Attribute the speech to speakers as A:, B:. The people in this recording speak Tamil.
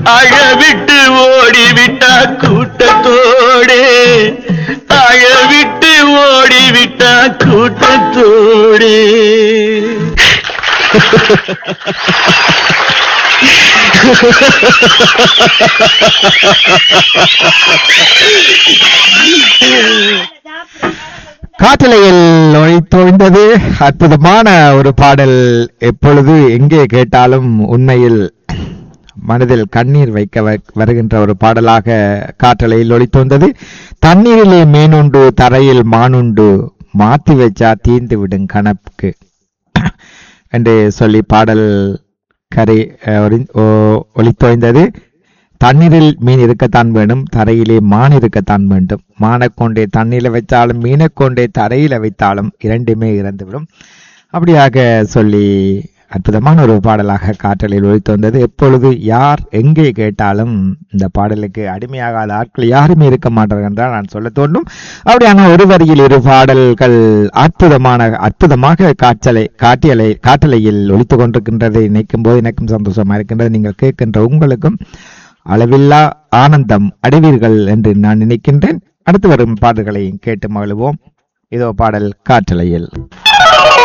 A: அழவிட்டு ஓடிவிட்டா கூட்டத்தோடு, அழவிட்டு ஓடிவிட்டா கூட்டத்தோடு.
B: காற்றலையில் ஒழித்தொழிந்தது அற்புதமான ஒரு பாடல். எப்பொழுது எங்கே கேட்டாலும் உண்மையில் மனதில் கண்ணீர் வைக்க வருகின்ற ஒரு பாடலாக காற்றலையில் ஒழித்தொழிந்தது. தண்ணீரிலே மீனுண்டு தரையில் மானுண்டு, மாத்தி வச்சா தீந்து விடும் கணக்கு என்று சொல்லி பாடல் கரை ஒளித்தோய்ந்தது. தண்ணீரில் மீன் இருக்கத்தான் வேண்டும், தரையிலே மான் இருக்கத்தான் வேண்டும். மானை கொண்டே தண்ணீரில் வைத்தாலும் மீனை கொண்டே தரையில வைத்தாலும் இரண்டுமே இறந்துவிடும். அப்படியாக சொல்லி அற்புதமான ஒரு பாடலாக காற்றலில் ஒழித்து வந்தது. எப்பொழுது யார் எங்கே கேட்டாலும் இந்த பாடலுக்கு அடிமையாகாத ஆட்கள் யாருமே இருக்க மாட்டார்கள் என்றால் நான் சொல்ல தோன்றும். அப்படியான ஒரு வரியில் இரு பாடல்கள் அற்புதமாக காற்றலையில் ஒழித்து கொண்டிருக்கின்றதை நினைக்கும் போது எனக்கும் சந்தோஷமா இருக்கின்றது. நீங்கள் கேட்கின்ற உங்களுக்கும் அளவில்லா ஆனந்தம் அடைவீர்கள் என்று நான் நினைக்கின்றேன். அடுத்து வரும் பாடல்களை கேட்டு மகிழ்வோம். இதோ பாடல் காற்றலையில்.